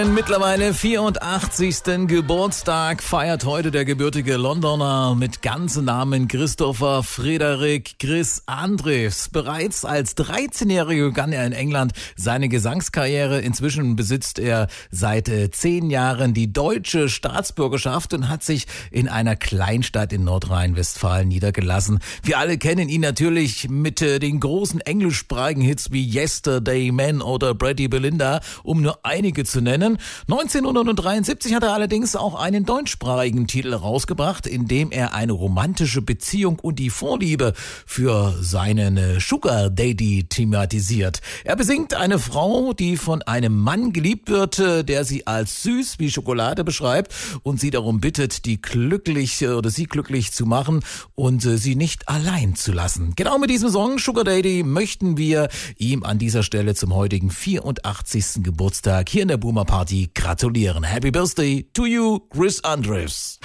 Mittlerweile 84. Geburtstag feiert heute der gebürtige Londoner mit ganzem Namen Christopher Frederick Chris Andrews. Bereits als 13-Jähriger begann er in England seine Gesangskarriere. Inzwischen besitzt er seit 10 Jahren die deutsche Staatsbürgerschaft und hat sich in einer Kleinstadt in Nordrhein-Westfalen niedergelassen. Wir alle kennen ihn natürlich mit den großen englischsprachigen Hits wie Yesterday Man oder Pretty Belinda, um nur einige zu nennen. 1973 hat er allerdings auch einen deutschsprachigen Titel rausgebracht, in dem er eine romantische Beziehung und die Vorliebe für seinen Sugar Daddy thematisiert. Er besingt eine Frau, die von einem Mann geliebt wird, der sie als süß wie Schokolade beschreibt und sie darum bittet, sie glücklich zu machen und sie nicht allein zu lassen. Genau mit diesem Song Sugar Daddy möchten wir ihm an dieser Stelle zum heutigen 84. Geburtstag hier in der Boomer Party gratulieren. Happy Birthday to you, Chris Andrews.